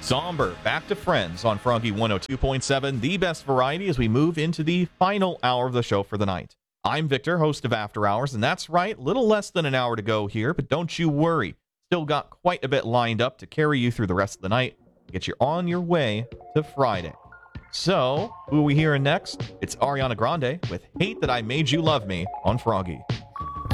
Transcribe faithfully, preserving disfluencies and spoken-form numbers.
Somber, back to Friends on Froggy one oh two point seven, the best variety as we move into the final hour of the show for the night. I'm Victor, host of After Hours, and that's right, little less than an hour to go here, but don't you worry. Still got quite a bit lined up to carry you through the rest of the night, get you on your way to Friday. So, who are we hearing next? It's Ariana Grande with Hate That I Made You Love Me on Froggy.